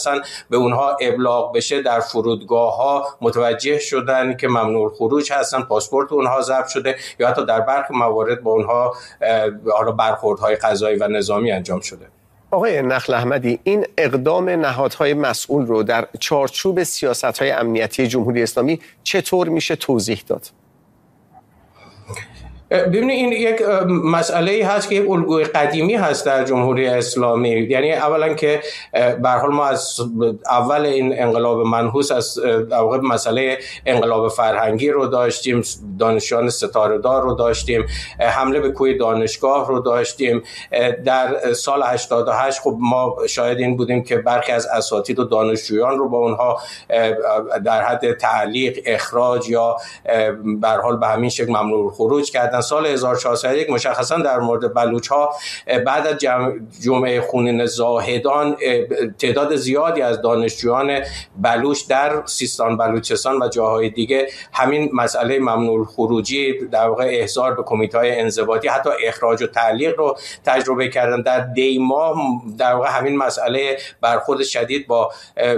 مشخصا به اونها ابلاغ بشه در فرودگاه‌ها متوجه شدن که ممنوع الخروج هستن، پاسپورت اونها ضبط شده یا حتی در برخی موارد با اونها حالا برخوردهای قضایی و نظامی انجام شده. آقای نخل احمدی، این اقدام نهادهای مسئول رو در چارچوب سیاست‌های امنیتی جمهوری اسلامی چطور میشه توضیح داد؟ ببینید این یک مسئله هست که یک الگوی قدیمی هست در جمهوری اسلامی. یعنی اولا که به هر حال ما از اول این انقلاب منحوس از در واقع مسئله انقلاب فرهنگی رو داشتیم، دانشجویان ستاره‌دار رو داشتیم، حمله به کوی دانشگاه رو داشتیم. در سال 88 خب ما شاهد این بودیم که برخی از اساتید و دانشجویان رو با اونها در حد تعلیق، اخراج یا به هر حال به همین شکل ممنوع الخروج کردن. سال 1401 مشخصا در مورد بلوچ‌ها بعد از جمعه خونین زاهدان تعداد زیادی از دانشجویان بلوچ در سیستان بلوچستان و جاهای دیگه همین مسئله ممنوع الخروجی، در واقع احضار به کمیته‌های انضباطی، حتی اخراج و تعلیق رو تجربه کردن. در دیما در واقع همین مسئله برخورد شدید با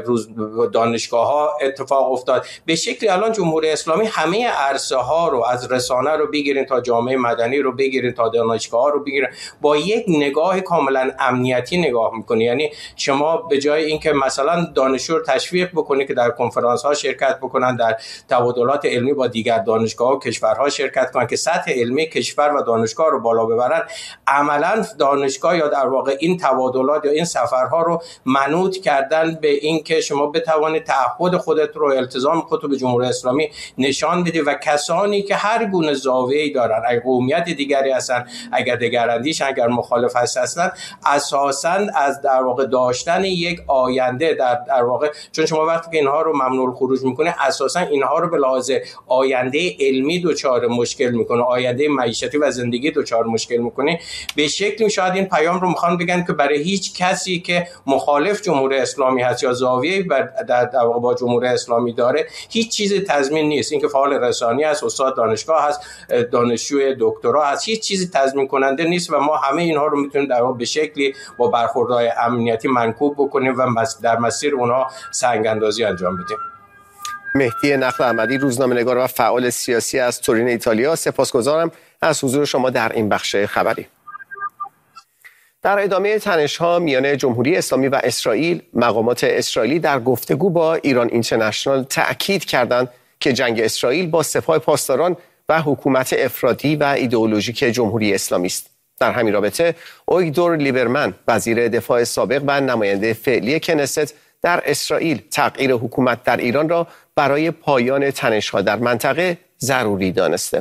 دانشگاه‌ها اتفاق افتاد. به شکلی الان جمهوری اسلامی همه عرصه‌ها رو از رسانه رو بگیرین تا جامعه مدنی رو بگیرین تا دانشگاه‌ها رو بگیرین با یک نگاه کاملا امنیتی نگاه می‌کنی. یعنی شما به جای اینکه مثلا دانشجو رو تشویق بکنی که در کنفرانس‌ها شرکت بکنن، در تبادلات علمی با دیگر دانشگاه‌ها و کشورها شرکت کنن که سطح علمی کشور و دانشگاه رو بالا ببرن، عملاً دانشگاه یا در واقع این تبادلات یا این سفرها رو منوط کردن به اینکه شما بتوانید تعهد خودت رو، التزام خودت رو به جمهوری اسلامی نشان بدی و کسانی که هر گونه زاویه‌ای دارن، اگر قومیت دیگری هستن، اگر دگراندیش، اگر مخالف هستن، اساساً از در واقع داشتن یک آینده در واقع، چون شما وقتی که اینها رو ممنوع الخروج میکنه اساساً اینها رو به لحاظ آینده علمی دچار مشکل میکنه، آینده معیشتی و زندگی دچار مشکل میکنه. به شکلی شاید این پیام رو میخوان بگن که برای هیچ کسی که مخالف جمهوری اسلامی هست یا زاویه‌ای در واقع با جمهوری اسلامی داره هیچ چیز تضمین نیست. اینکه فعال رسانی است، استاد دانشگاه هست، دانشجوی دکترا هست، هیچ چیزی تضمین کننده نیست و ما همه اینها رو میتونیم در واقع به شکلی با برخوردهای امنیتی منکوب بکنیم و در مسیر اونها سنگ اندازی انجام بدیم. مهدی نخل احمدی، روزنامه‌نگار و فعال سیاسی از تورین ایتالیا، سپاسگزارم از حضور شما در این بخش خبری. در ادامه تنش‌ها میان جمهوری اسلامی و اسرائیل، مقامات اسرائیلی در گفتگو با ایران اینترنشنال تأکید کردند که جنگ اسرائیل با سپاه پاسداران و حکومت افراطی و ایدئولوژیک جمهوری اسلامی است. در همین رابطه اویگدور لیبرمن، وزیر دفاع سابق و نماینده فعلی کنست در اسرائیل، تغییر حکومت در ایران را برای پایان تنش‌ها در منطقه ضروری دانسته.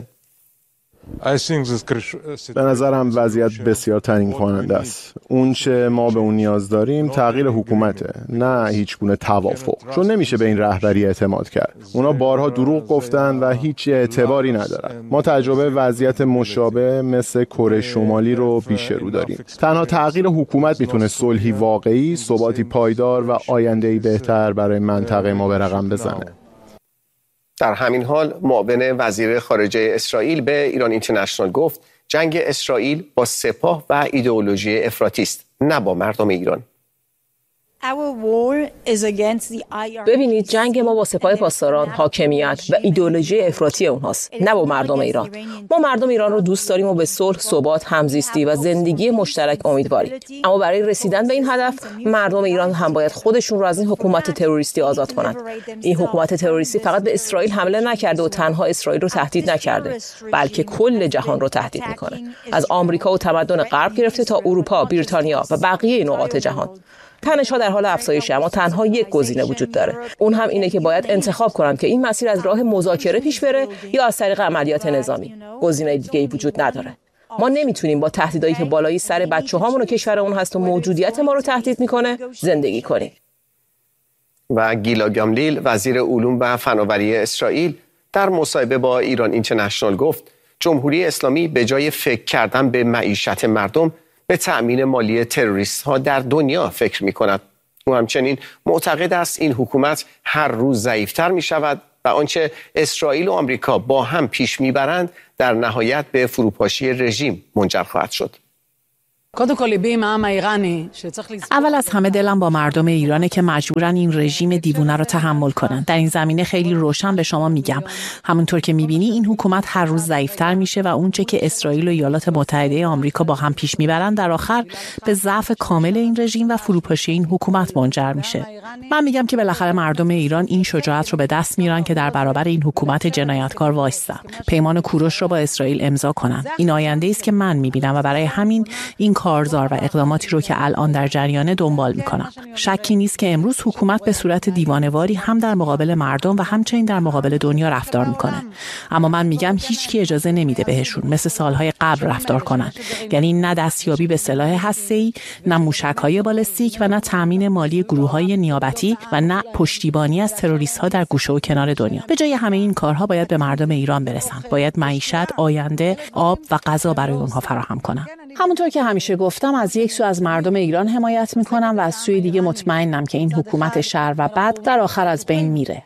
به نظرم وضعیت بسیار تعیین کننده است. اون چه ما به اون نیاز داریم تغییر حکومته، نه هیچ گونه توافق، چون نمیشه به این رهبری اعتماد کرد. اونا بارها دروغ گفتن و هیچ اعتباری ندارن. ما تجربه وضعیت مشابه مثل کره شمالی رو پیش رو داریم. تنها تغییر حکومت میتونه صلحی واقعی، ثباتی پایدار و آینده‌ای بهتر برای منطقه ما به رقم بزنه. در همین حال معاون وزیر خارجه اسرائیل به ایران اینترنشنال گفت جنگ اسرائیل با سپاه و ایدئولوژی افراطی است، نه با مردم ایران. ببینید، جنگ ما با سپاه پاسداران، حاکمیت و ایدئولوژی افراطی اونهاست، نه با مردم ایران. ما مردم ایران رو دوست داریم و به صلح، ثبات، همزیستی و زندگی مشترک امیدواریم. اما برای رسیدن به این هدف، مردم ایران هم باید خودشون رو از این حکومت تروریستی آزاد کنند. این حکومت تروریستی فقط به اسرائیل حمله نکرده و تنها اسرائیل رو تهدید نکرده، بلکه کل جهان رو تهدید میکنه. از آمریکا و تمدن غرب گرفته تا اروپا، بریتانیا و بقیه نقاط جهان. تنش‌ها در حال افزایشه، اما تنها یک گزینه وجود داره. اون هم اینه که باید انتخاب کنن که این مسیر از راه مذاکره پیش بره یا از طریق عملیات نظامی. گزینه دیگه‌ای وجود نداره. ما نمیتونیم با تهدیدایی که بالای سر بچه‌هامون و کشورمون هست و موجودیت ما رو تهدید میکنه زندگی کنیم. و گیلا گاملیل، وزیر علوم و فناوری اسرائیل، در مصاحبه با ایران اینترنشنال گفت جمهوری اسلامی به جای فکر کردن به معیشت مردم به تأمین مالی تروریست ها در دنیا فکر می کند. او همچنین معتقد است این حکومت هر روز ضعیفتر می شود و آنچه اسرائیل و آمریکا با هم پیش می برند در نهایت به فروپاشی رژیم منجر خواهد شد. اول از همه دلم با مردم ایرانه که مجبورن این رژیم دیوونه رو تحمل کنن. در این زمینه خیلی روشن به شما میگم، همونطور که میبینی این حکومت هر روز ضعیف‌تر میشه و اونچه که اسرائیل و ایالات متحده آمریکا با هم پیش میبرن در آخر به ضعف کامل این رژیم و فروپاشی این حکومت منجر میشه. من میگم که بالاخره مردم ایران این شجاعت رو به دست میارن که در برابر این حکومت جنایتکار وایستن، پیمان کوروش رو با اسرائیل امضا کنن. این آینده است که من میبینم و برای همین این کارزار و اقداماتی رو که الان در جریانه دنبال میکنم. شکی نیست که امروز حکومت به صورت دیوانه‌واری هم در مقابل مردم و همچنین در مقابل دنیا رفتار میکنه. اما من میگم هیچکی اجازه نمیده بهشون مثل سالهای قبل رفتار کنن. یعنی نه دستیابی به سلاح هسته‌ای، نه موشک‌های بالستیک و نه تامین مالی گروه‌های نیابتی و نه پشتیبانی از تروریست‌ها در گوشه و کنار دنیا. به جای همه این کارها باید به مردم ایران برسن. باید معیشت، آینده، آب و غذا برای اونها فراهم کنن. همونطور که همیشه گفتم از یک سو از مردم ایران حمایت میکنم و از سوی دیگه مطمئنم که این حکومت شر و بد در آخر از بین میره.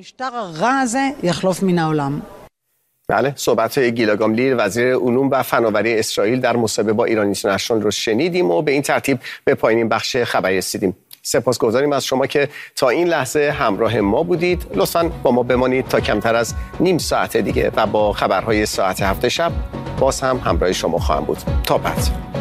بله، صحبت گیلا گاملیل وزیر علوم و فناوری اسرائیل در مصاحبه با ایران اینترنشنال رو شنیدیم و به این ترتیب به پایان این بخش خبری رسیدیم. سپاسگزاریم از شما که تا این لحظه همراه ما بودید. لطفاً با ما بمانید تا کمتر از نیم ساعت دیگه و با خبرهای ساعت 7 شب باز هم همراه شما خواهم بود. تا بعد.